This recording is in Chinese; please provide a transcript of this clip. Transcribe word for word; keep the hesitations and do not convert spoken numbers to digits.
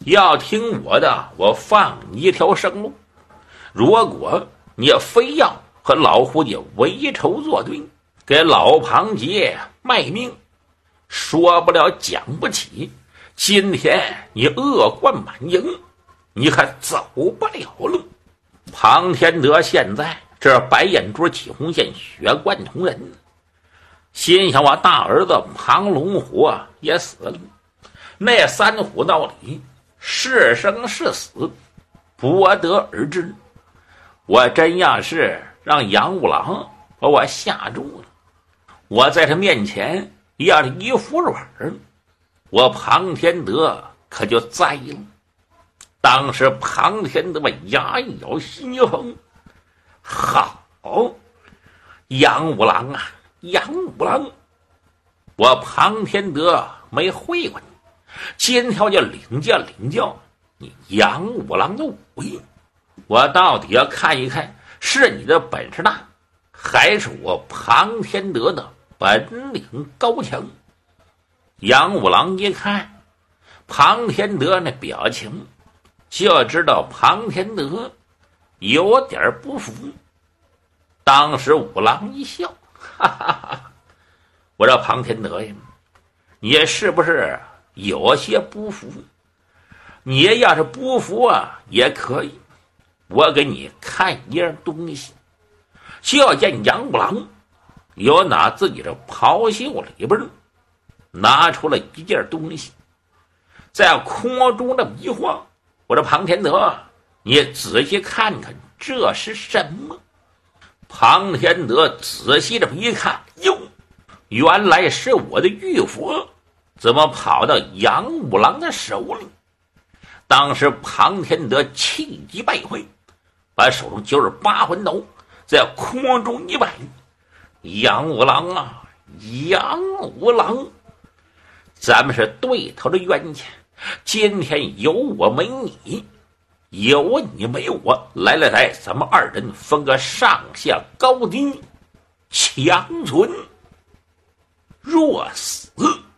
要听我的，我放你一条生路。如果你非要和老胡家为仇作对，给老庞家卖命，说不了讲不起，今天你恶贯满盈，你还走不了路。庞天德现在这白眼珠起红线，血贯瞳人，心想我大儿子庞龙虎也死了，那三虎道里是生是死不得而知。我真要是让杨五郎把我吓住了，我在他面前要是一服软，我庞天德可就栽了。当时庞天德牙一咬，心一横，好，杨五郎啊，杨五郎，我庞天德没会过你，今天我就领教领教你杨五郎的武艺，我到底要看一看是你的本事大，还是我庞天德的本领高强。杨五郎一看庞天德那表情，就知道庞天德有点不服。当时五郎一笑，哈哈哈，我说庞天德呀，你是不是有些不服？你要是不服啊，也可以，我给你看一样东西。就见杨五郎有拿自己的袍袖里边拿出了一件东西，在空中这么一晃。我说庞天德，你仔细看看这是什么？庞天德仔细这么一看，哟，原来是我的玉佛，怎么跑到杨五郎的手里？当时庞天德气急败坏，把手中九十八魂刀在空中一摆。杨五郎啊，杨五郎，咱们是对头的冤家，今天有我没你，有你没我，来来来，咱们二人分个上下高低，强存若死。